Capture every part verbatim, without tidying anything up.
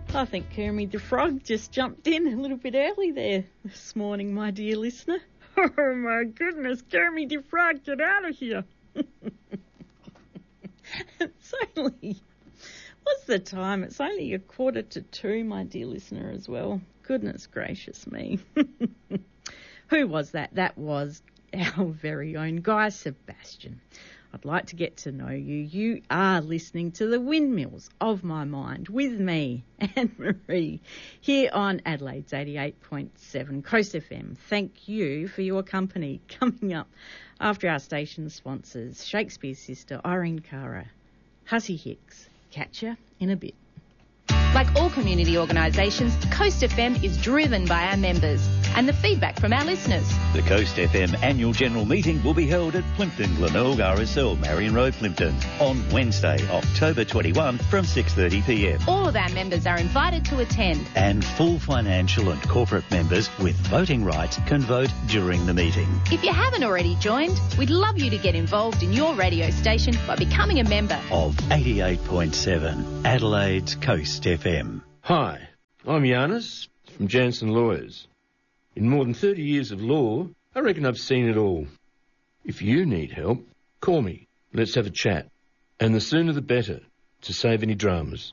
I think Kermie the Frog just jumped in a little bit early there this morning, my dear listener. Oh, my goodness, Kermie the Frog, get out of here. It's only... What's the time? It's only a quarter to two, my dear listener, as well. Goodness gracious me. Who was that? That was our very own Guy Sebastian. I'd like to get to know you. You are listening to the Windmills of My Mind with me, Anne-Marie, here on Adelaide's eighty-eight point seven Coast F M. Thank you for your company. Coming up after our station sponsors, Shakespeare's Sister, Irene Cara, Hussey Hicks. Catch you in a bit. Like all community organisations, Coast F M is driven by our members and the feedback from our listeners. The Coast F M annual general meeting will be held at Plympton Glenelg R S L, Marion Road, Plympton, on Wednesday, October twenty-first from six thirty p m. All of our members are invited to attend. And full financial and corporate members with voting rights can vote during the meeting. If you haven't already joined, we'd love you to get involved in your radio station by becoming a member of eighty-eight point seven Adelaide's Coast F M. Hi, I'm Giannis from Jansen Lawyers. In more than thirty years of law, I reckon I've seen it all. If you need help, call me. Let's have a chat. And the sooner the better, to save any dramas.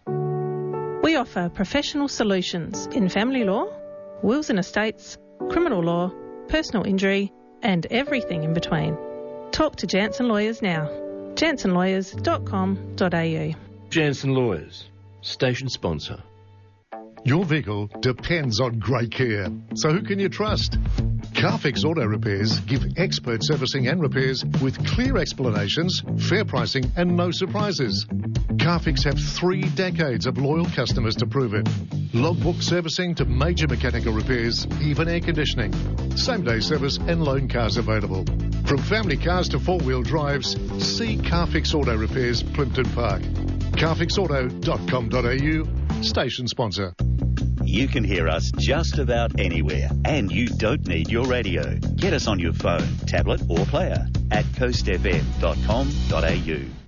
We offer professional solutions in family law, wills and estates, criminal law, personal injury, and everything in between. Talk to Jansen Lawyers now. jansen lawyers dot com dot a u. Jansen Lawyers, station sponsor. Your vehicle depends on great care, so who can you trust? Carfix Auto Repairs give expert servicing and repairs with clear explanations, fair pricing and no surprises. Carfix have three decades of loyal customers to prove it. Logbook servicing to major mechanical repairs, even air conditioning. Same-day service and loan cars available. From family cars to four-wheel drives, see Carfix Auto Repairs, Plympton Park. carfix auto dot com dot a u, station sponsor. You can hear us just about anywhere, and you don't need your radio. Get us on your phone, tablet or player at coast f m dot com dot a u.